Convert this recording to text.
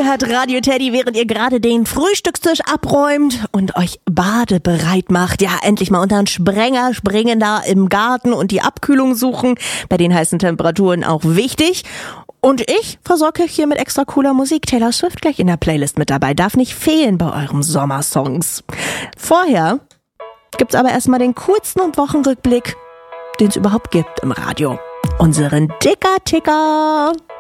hört Radio Teddy, während ihr gerade den Frühstückstisch abräumt und euch badebereit macht. Ja, endlich mal unter den Sprenger springen da im Garten und die Abkühlung suchen. Bei den heißen Temperaturen auch wichtig. Und ich versorge euch hier mit extra cooler Musik. Taylor Swift gleich in der Playlist mit dabei. Darf nicht fehlen bei euren Sommersongs. Vorher gibt's aber erstmal den coolsten Wochenrückblick, den es überhaupt gibt im Radio. Unseren Dicker-Ticker.